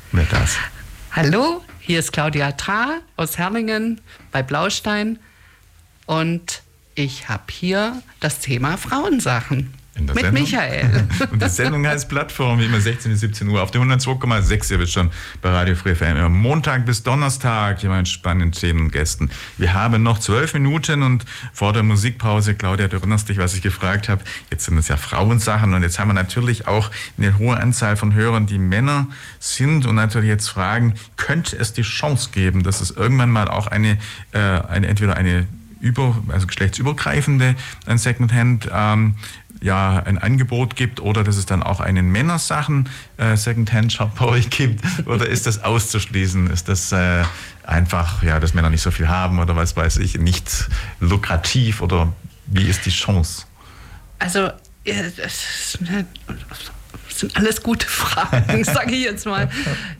Wer das? Hallo, hier ist Claudia Thra aus Herrlingen bei Blaustein und ich habe hier das Thema Frauensachen. Mit Sendung? Michael. Und die Sendung heißt Plattform, wie immer 16 bis 17 Uhr auf der 102,6. Ihr wisst schon, bei Radio Free FM immer Montag bis Donnerstag, immer mit spannenden Themen und Gästen. Wir haben noch 12 Minuten und vor der Musikpause, Claudia, du erinnerst dich, was ich gefragt habe. Jetzt sind es ja Frauensachen und jetzt haben wir natürlich auch eine hohe Anzahl von Hörern, die Männer sind und natürlich jetzt fragen, könnte es die Chance geben, dass es irgendwann mal auch entweder eine geschlechtsübergreifende Secondhand ein Angebot gibt oder dass es dann auch einen Männersachen Secondhand-Shop bei euch gibt, oder ist das auszuschließen? Ist das einfach, dass Männer nicht so viel haben oder was weiß ich, nicht lukrativ, oder wie ist die Chance? Also, das sind alles gute Fragen, sage ich jetzt mal.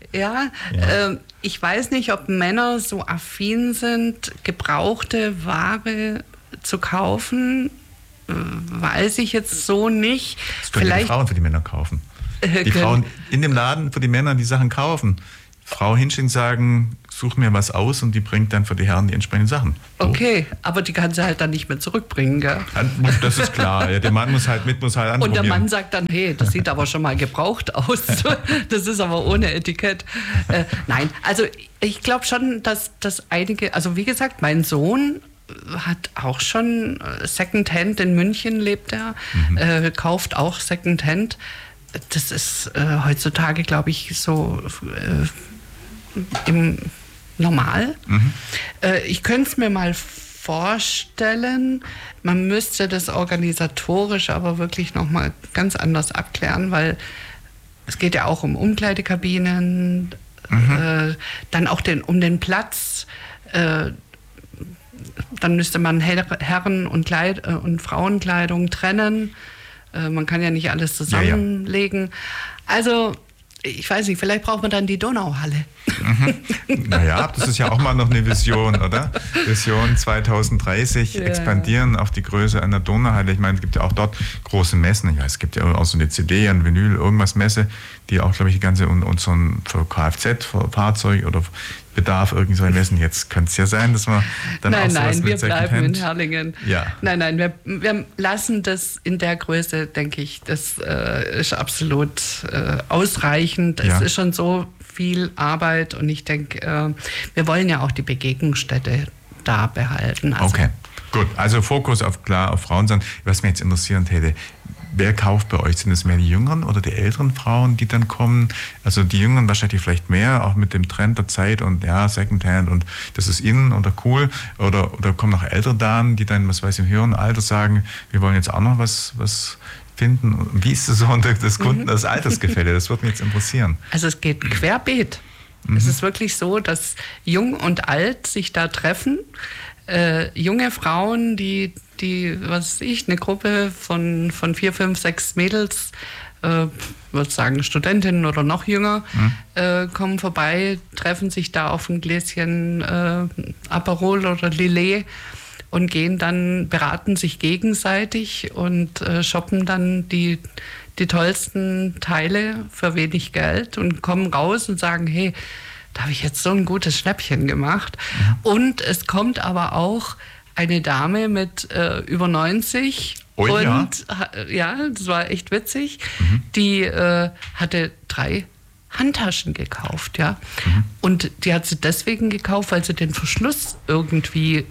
Ich weiß nicht, ob Männer so affin sind, gebrauchte Ware zu kaufen. Weiß ich jetzt so nicht. Das können die Frauen für die Männer kaufen. Die Frauen in dem Laden für die Männer die Sachen kaufen. Frau hinstehen, sagen, such mir was aus, und die bringt dann für die Herren die entsprechenden Sachen. Okay, aber die kann sie halt dann nicht mehr zurückbringen, gell? Das ist klar. Ja, der Mann muss halt anprobieren. Und der Mann sagt dann, hey, das sieht aber schon mal gebraucht aus. Das ist aber ohne Etikett. Nein, also ich glaube schon, dass einige, also wie gesagt, mein Sohn hat auch schon Secondhand, in München lebt er, kauft auch Secondhand. Das ist heutzutage, glaube ich, so im normal. Ich könnte es mir mal vorstellen, man müsste das organisatorisch aber wirklich nochmal ganz anders abklären, weil es geht ja auch um Umkleidekabinen, dann auch um den Platz. Dann müsste man Herren- und Frauenkleidung trennen. Man kann ja nicht alles zusammenlegen. Ja. Also, ich weiß nicht, vielleicht braucht man dann die Donauhalle. Naja, das ist ja auch mal noch eine Vision, oder? Vision 2030, expandieren auf die Größe einer Donauhalle. Ich meine, es gibt ja auch dort große Messen. Ja, es gibt ja auch so eine CD, ein Vinyl, irgendwas Messe, die auch, glaube ich, die ganze, und so ein für Kfz, für Fahrzeug oder Bedarf irgendwie so messen. Jetzt könnte es ja sein, dass wir dann auch sowas mit wir Secondhand... bleiben in Herrlingen. Ja. Nein, wir lassen das in der Größe, denke ich, das ist absolut ausreichend. Es ist schon so viel Arbeit, und ich denke, wir wollen ja auch die Begegnungsstätte da behalten. Also okay, gut. Also Fokus auf Frauen sein. Was mich jetzt interessieren täte, wer kauft bei euch? Sind es mehr die Jüngeren oder die älteren Frauen, die dann kommen? Also die Jüngeren wahrscheinlich vielleicht mehr, auch mit dem Trend der Zeit und Secondhand und das ist in oder cool. Oder kommen noch ältere Damen, die dann, was weiß ich, im höheren Alter sagen, wir wollen jetzt auch noch was finden. Wie ist das so unter das Altersgefälle? Das würde mich jetzt interessieren. Also es geht querbeet. Es ist wirklich so, dass Jung und Alt sich da treffen. Junge Frauen, die was weiß ich, eine Gruppe von 4, 5, 6 Mädels, würde sagen Studentinnen oder noch jünger, kommen vorbei, treffen sich da auf ein Gläschen Aperol oder Lillet und gehen dann, beraten sich gegenseitig und shoppen dann die tollsten Teile für wenig Geld und kommen raus und sagen, hey, da habe ich jetzt so ein gutes Schnäppchen gemacht. Und es kommt aber auch eine Dame mit über 90 und das war echt witzig, die hatte 3 Handtaschen gekauft, und die hat sie deswegen gekauft, weil sie den Verschluss irgendwie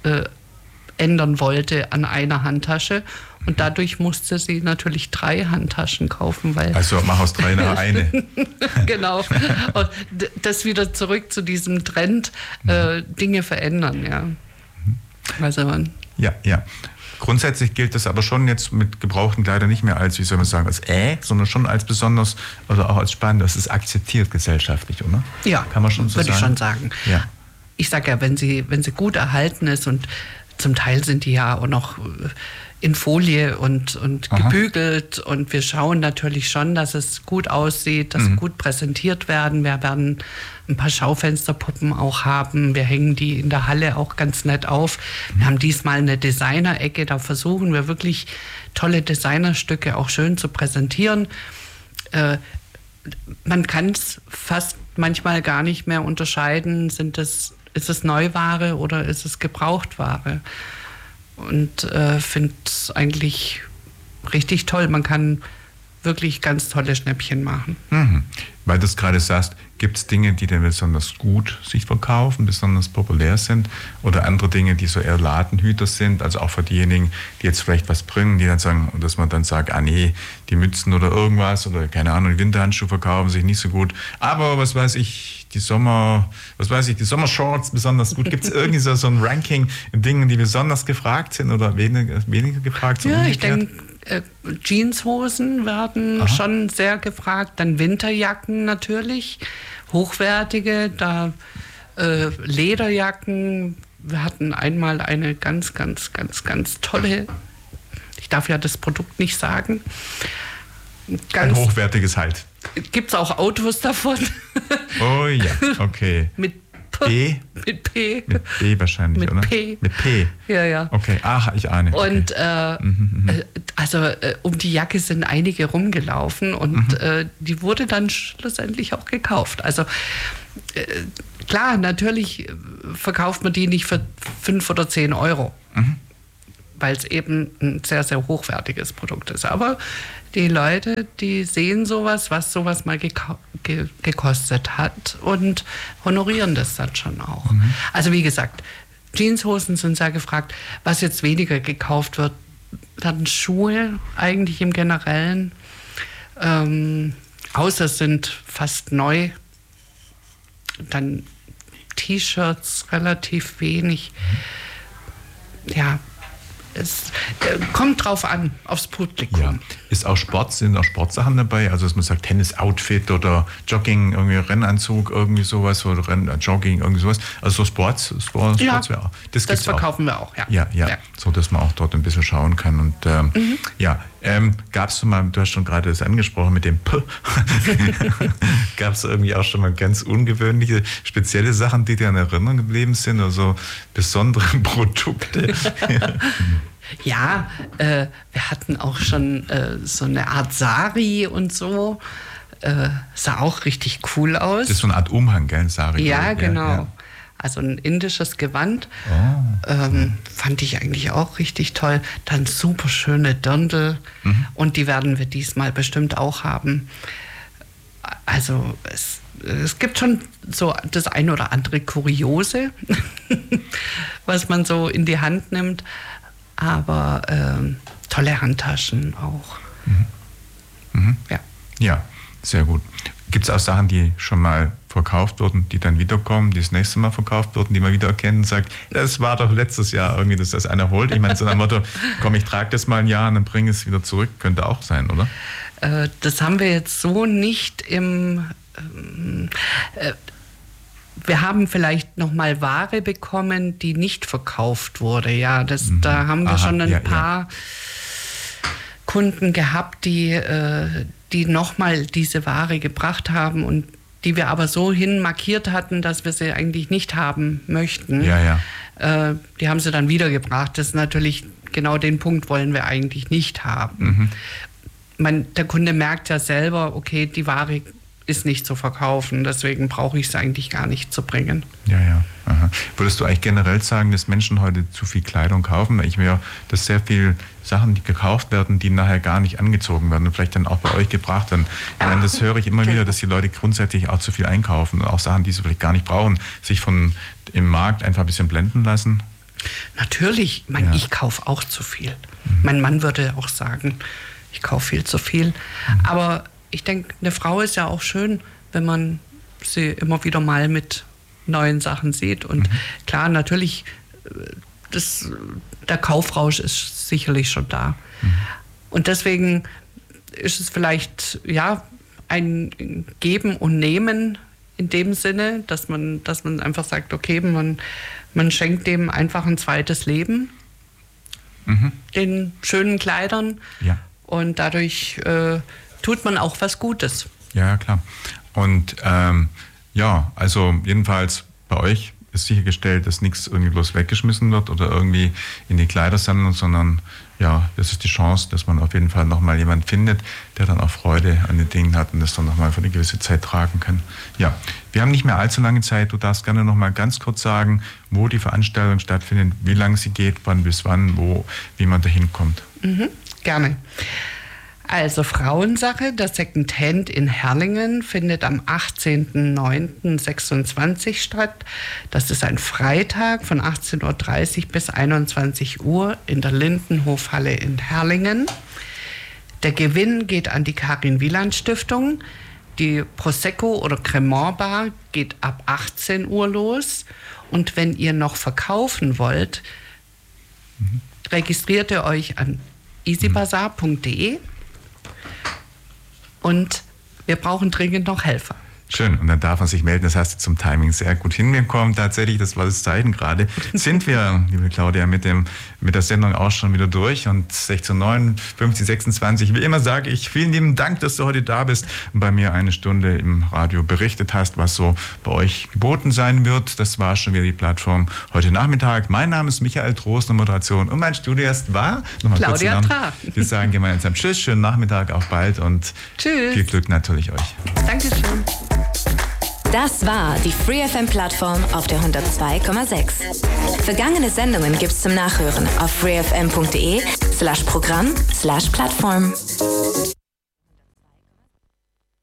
ändern wollte an einer Handtasche. Und dadurch musste sie natürlich 3 Handtaschen kaufen, weil... Also mach aus 3 noch eine. Genau. Und das wieder zurück zu diesem Trend, Dinge verändern, ja. Also ja. Grundsätzlich gilt das aber schon jetzt mit gebrauchten Kleidern nicht mehr als, wie soll man sagen, als sondern schon als besonders oder auch als spannend. Das ist akzeptiert gesellschaftlich, oder? Ja, kann man schon so würde sagen? Ich schon sagen. Ja. Ich sage ja, wenn sie gut erhalten ist, und zum Teil sind die ja auch noch in Folie und gebügelt, und wir schauen natürlich schon, dass es gut aussieht, dass sie gut präsentiert werden. Wir werden ein paar Schaufensterpuppen auch haben. Wir hängen die in der Halle auch ganz nett auf. Wir haben diesmal eine Designer-Ecke, da versuchen wir wirklich tolle Designerstücke auch schön zu präsentieren. Man kann es fast manchmal gar nicht mehr unterscheiden, ist es Neuware oder ist es Gebrauchtware. Und finde es eigentlich richtig toll. Man kann wirklich ganz tolle Schnäppchen machen. Mhm. Weil du es gerade sagst, gibt es Dinge, die dann besonders gut sich verkaufen, besonders populär sind, oder andere Dinge, die so eher Ladenhüter sind, also auch für diejenigen, die jetzt vielleicht was bringen, die dann sagen, dass man dann sagt, nee, die Mützen oder irgendwas oder keine Ahnung, die Winterhandschuhe verkaufen sich nicht so gut, aber was weiß ich, die Sommershorts besonders gut. Gibt es irgendwie so ein Ranking in Dingen, die besonders gefragt sind oder weniger gefragt sind? Ja, ich denke, Jeanshosen werden schon sehr gefragt, dann Winterjacken natürlich, hochwertige, Lederjacken. Wir hatten einmal eine ganz, ganz, ganz, ganz tolle, ich darf ja das Produkt nicht sagen. Ein hochwertiges halt. Gibt es auch Autos davon? Oh ja, okay. Mit B? Mit P. Mit B wahrscheinlich, mit oder? P. Mit P. Ja. Okay, ich ahne. Und um die Jacke sind einige rumgelaufen und die wurde dann schlussendlich auch gekauft. Also klar, natürlich verkauft man die nicht für 5 oder 10 Euro, weil es eben ein sehr, sehr hochwertiges Produkt ist. Aber die Leute, die sehen sowas, was sowas mal gekostet hat und honorieren das dann schon auch. Also wie gesagt, Jeanshosen sind sehr gefragt. Was jetzt weniger gekauft wird, dann Schuhe eigentlich im Generellen. Außer es sind fast neu. Dann T-Shirts relativ wenig. Ja, es kommt drauf an, aufs Publikum. Ja. Sind auch Sportsachen dabei? Also dass man sagt Tennis-Outfit oder Jogging, irgendwie Rennanzug, irgendwie sowas oder Jogging, irgendwie sowas. Also so Sports ja, auch. Das verkaufen wir auch, ja. So dass man auch dort ein bisschen schauen kann. Und gab es mal, du hast schon gerade das angesprochen mit dem P, gab es irgendwie auch schon mal ganz ungewöhnliche, spezielle Sachen, die dir in Erinnerung geblieben sind, oder so besondere Produkte? Ja, wir hatten auch schon so eine Art Sari und so. Sah auch richtig cool aus. Das ist so eine Art Umhang, gell, Sari? Ja, genau. Ja. Also ein indisches Gewand. Fand ich eigentlich auch richtig toll. Dann super schöne Dirndl. Und die werden wir diesmal bestimmt auch haben. Also es gibt schon so das ein oder andere Kuriose, was man so in die Hand nimmt. Aber tolle Handtaschen auch. Ja, sehr gut. Gibt es auch Sachen, die schon mal verkauft wurden, die dann wiederkommen, die das nächste Mal verkauft wurden, die man wieder erkennen und sagt, das war doch letztes Jahr irgendwie, dass das einer holt? Ich meine, so nach dem Motto, komm, ich trage das mal ein Jahr und dann bringe es wieder zurück. Könnte auch sein, oder? Das haben wir jetzt so nicht wir haben vielleicht noch mal Ware bekommen, die nicht verkauft wurde. Ja, da haben wir schon ein paar Kunden gehabt, die noch mal diese Ware gebracht haben und die wir aber so hin markiert hatten, dass wir sie eigentlich nicht haben möchten. Die haben sie dann wiedergebracht. Das ist natürlich genau den Punkt wollen wir eigentlich nicht haben. Der Kunde merkt ja selber, okay, die Ware ist nicht zu verkaufen, deswegen brauche ich es eigentlich gar nicht zu bringen. Ja. Aha. Würdest du eigentlich generell sagen, dass Menschen heute zu viel Kleidung kaufen? Ich höre, dass sehr viele Sachen, die gekauft werden, die nachher gar nicht angezogen werden und vielleicht dann auch bei euch gebracht werden. Ich meine, das höre ich immer wieder, dass die Leute grundsätzlich auch zu viel einkaufen und auch Sachen, die sie vielleicht gar nicht brauchen, sich im Markt einfach ein bisschen blenden lassen. Natürlich, ich kaufe auch zu viel. Mein Mann würde auch sagen, ich kaufe viel zu viel. Aber ich denke, eine Frau ist ja auch schön, wenn man sie immer wieder mal mit neuen Sachen sieht. Und klar, natürlich, der Kaufrausch ist sicherlich schon da. Und deswegen ist es vielleicht ein Geben und Nehmen in dem Sinne, dass man einfach sagt, okay, man schenkt dem einfach ein zweites Leben, den schönen Kleidern. Ja. Und dadurch tut man auch was Gutes. Ja, klar. Und also jedenfalls bei euch ist sichergestellt, dass nichts irgendwie bloß weggeschmissen wird oder irgendwie in die Kleidersammlung, sondern ja, das ist die Chance, dass man auf jeden Fall nochmal jemanden findet, der dann auch Freude an den Dingen hat und das dann nochmal für eine gewisse Zeit tragen kann. Ja, wir haben nicht mehr allzu lange Zeit. Du darfst gerne nochmal ganz kurz sagen, wo die Veranstaltung stattfindet, wie lange sie geht, wann bis wann, wie man da hinkommt. Gerne. Also Frauensache, der Second Hand in Herrlingen findet am 18.09.26 statt. Das ist ein Freitag von 18.30 Uhr bis 21 Uhr in der Lindenhofhalle in Herrlingen. Der Gewinn geht an die Karin-Wieland-Stiftung. Die Prosecco- oder Cremant-Bar geht ab 18 Uhr los. Und wenn ihr noch verkaufen wollt, registriert ihr euch an easybazar.de. Und wir brauchen dringend noch Helfer. Schön, und dann darf man sich melden, das hast du zum Timing sehr gut hinbekommen. Tatsächlich, das war das Zeichen gerade, sind wir, liebe Claudia, mit der Sendung auch schon wieder durch. Und 16:09, 50:26, wie immer sage ich, vielen lieben Dank, dass du heute da bist und bei mir eine Stunde im Radio berichtet hast, was so bei euch geboten sein wird. Das war schon wieder die Plattform heute Nachmittag. Mein Name ist Michael Trost, eine Moderation, und mein Studiogast war Claudia Trah. Wir sagen gemeinsam Tschüss, schönen Nachmittag, auf bald und Tschüss. Viel Glück natürlich euch. Dankeschön. Das war die Free FM Plattform auf der 102,6. Vergangene Sendungen gibt's zum Nachhören auf freefm.de/Programm/Plattform.